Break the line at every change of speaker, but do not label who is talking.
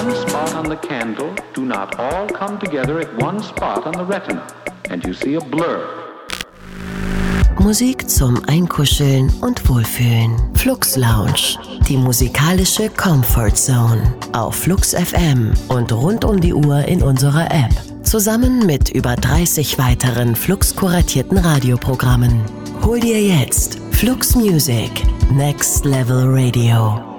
One spot on the candle do not all come together at one spot on the retina, and you see a blur.
Musik zum Einkuscheln und Wohlfühlen. Flux Lounge, die musikalische Comfort Zone. Auf Flux FM und rund um die Uhr in unserer App. Zusammen mit über 30 weiteren Flux-kuratierten Radioprogrammen. Hol dir jetzt Flux Music, Next Level Radio.